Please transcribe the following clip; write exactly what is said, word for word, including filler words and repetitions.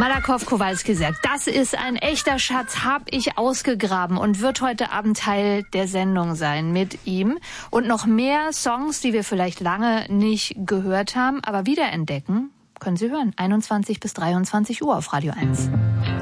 Malakoff Kowalski sagt, das ist ein echter Schatz, hab ich ausgegraben und wird heute Abend Teil der Sendung sein mit ihm. Und noch mehr Songs, die wir vielleicht lange nicht gehört haben, aber wiederentdecken, können Sie hören. einundzwanzig bis dreiundzwanzig Uhr auf Radio eins.